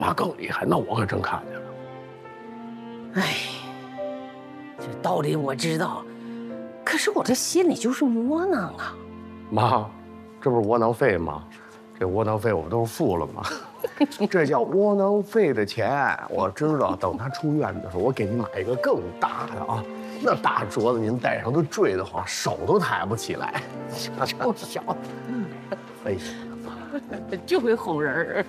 爸更厉害，那我可真看见了。 哎，这道理我知道，可是我这心里就是窝囊啊。 妈，这不是窝囊废吗？这窝囊废我都是付了吗？这叫窝囊废的钱，我知道。等他出院的时候，我给您买一个更大的啊，那大镯子您戴上都坠得慌，手都抬不起来。 就小， 哎呀， 就会哄人儿。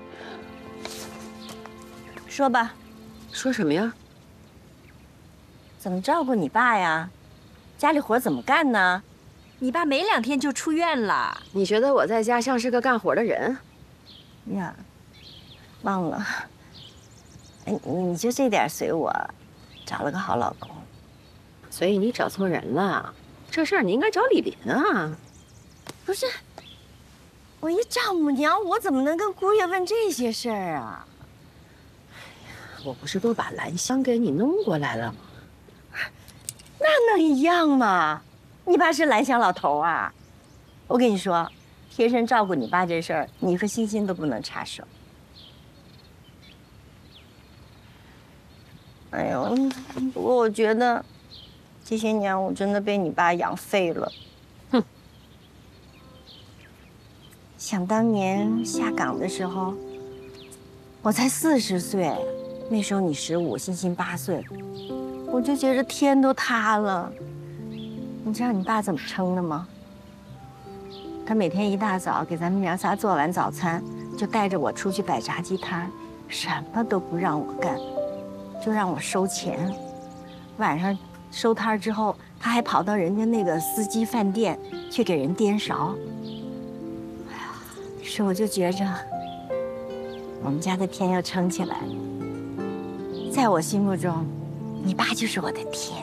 说吧， 说什么呀？ 怎么照顾你爸呀？家里活怎么干呢？你爸没2天就出院了。 你觉得我在家像是个干活的人？ 呀，忘了。哎，你就这点随我，找了个好老公。 所以你找错人了，这事儿你应该找李林啊。 不是，我一丈母娘，我怎么能跟姑爷问这些事儿啊？ 我不是都把兰香给你弄过来了吗？ 那能一样吗？你爸是兰香老头啊！我跟你说，贴身照顾你爸这事儿，你和欣欣都不能插手。哎呦，不过我觉得这些年我真的被你爸养废了。 哼！ 想当年下岗的时候，我才40岁，那时候你15，欣欣8岁，我就觉着天都塌了。你知道你爸怎么撑的吗？他每天一大早给咱们娘仨做完早餐，就带着我出去摆炸鸡摊，什么都不让我干，就让我收钱。晚上收摊之后，他还跑到人家那个司机饭店去给人颠勺。哎呀，于是我就觉着，我们家的天要撑起来。在我心目中，你爸就是我的天。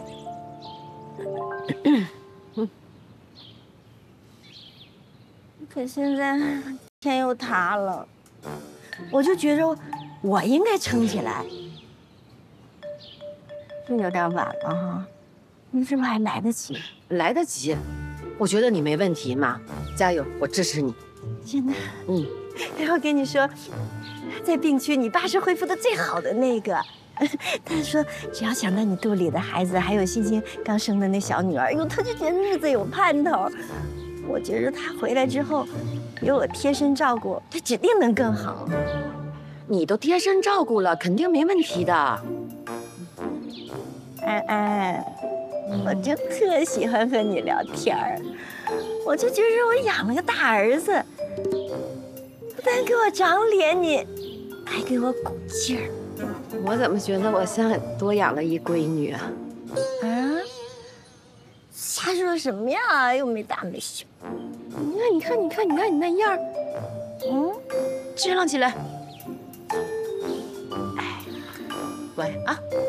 可现在天又塌了，我就觉着我应该撑起来。这有点晚了哈，你是不是还来得及？ 来得及，我觉得你没问题嘛，加油，我支持你。 真的，然后跟你说，在病区你爸是恢复的最好的那个。他说，只要想到你肚里的孩子，还有欣欣刚生的那小女儿，哎呦，他就觉得日子有盼头。我觉着他回来之后，有我贴身照顾，他指定能更好。 你都贴身照顾了，肯定没问题的。 安安，我就特喜欢和你聊天儿，我就觉着我养了个大儿子，不但给我长脸，你还给我鼓劲儿。 我怎么觉得我像多养了一闺女啊？ 啊？瞎说什么呀？又没大没小。 你看你那样儿，支棱起来。哎，乖啊。